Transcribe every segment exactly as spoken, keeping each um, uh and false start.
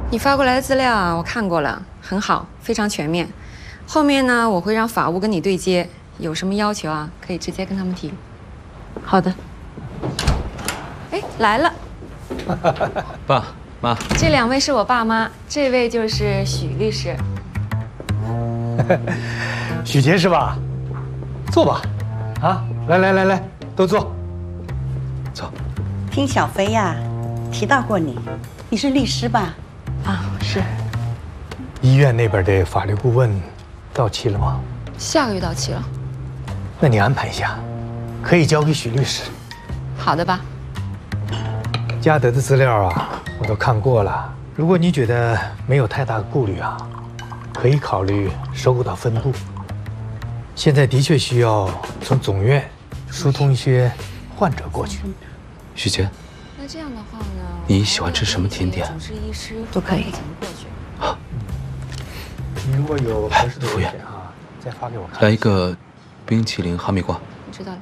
你发过来的资料啊，我看过了，很好，非常全面。后面呢，我会让法务跟你对接，有什么要求啊，可以直接跟他们提。 好的。 哎，来了。 爸妈， 这两位是我爸妈，这位就是许律师。 许杰是吧？坐吧。啊，来来来来，都坐。 坐。 听小飞呀、啊、提到过你，你是律师吧？ 啊，是。 医院那边的法律顾问到期了吗？ 下个月到期了。 那你安排一下，可以交给许律师。 好的吧。 嘉德的资料啊，我都看过了。如果你觉得没有太大的顾虑啊，可以考虑收购到分部。现在的确需要从总院疏通一些患者过去。 许杰， 那这样的话呢？ 你喜欢吃什么甜点？ 主治医师都可以。 好。 你如果有合适的甜点啊，再发给我看。 来一个冰淇淋哈密瓜。 知道了。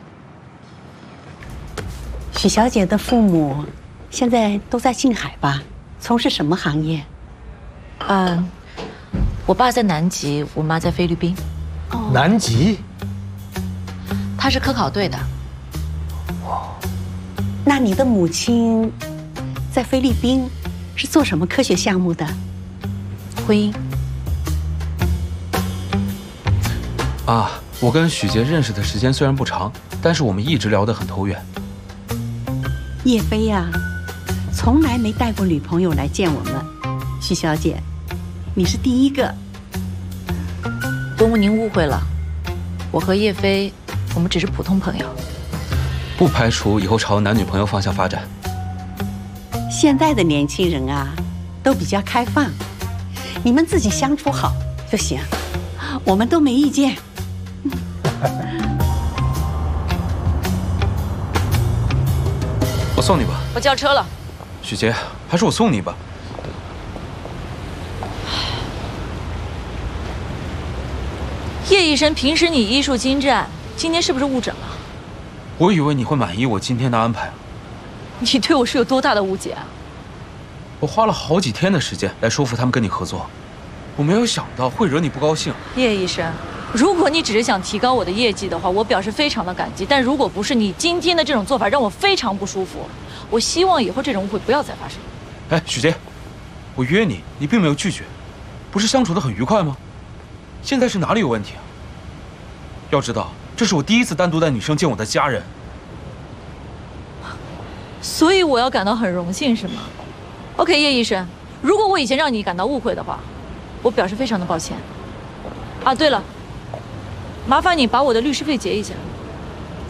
许小姐的父母现在都在静海吧？从事什么行业？ 嗯，我爸在南极，我妈在菲律宾。 哦， 南极？ 他是科考队的。 哇，那你的母亲在菲律宾是做什么科学项目的？ 婚姻。 啊，我跟许杰认识的时间虽然不长，但是我们一直聊得很投缘。 叶飞呀、啊，从来没带过女朋友来见我们。许小姐，你是第一个。 伯母，您误会了，我和叶飞，我们只是普通朋友。 不排除以后朝男女朋友方向发展。 现在的年轻人啊，都比较开放，你们自己相处好就行，我们都没意见。 我送你吧。 我叫车了。 许杰，还是我送你吧。 叶医生，平时你医术精湛，今天是不是误诊了？ 我以为你会满意我今天的安排。 你对我是有多大的误解啊？ 我花了好几天的时间来说服他们跟你合作，我没有想到会惹你不高兴。 叶医生，如果你只是想提高我的业绩的话，我表示非常的感激。但如果不是，你今天的这种做法让我非常不舒服。我希望以后这种误会不要再发生。 哎，许杰，我约你，你并没有拒绝，不是相处得很愉快吗？现在是哪里有问题啊？要知道，这是我第一次单独带女生见我的家人， 所以我要感到很荣幸，是吗 ？OK， 叶医生，如果我以前让你感到误会的话，我表示非常的抱歉。啊，对了，麻烦你把我的律师费结一下。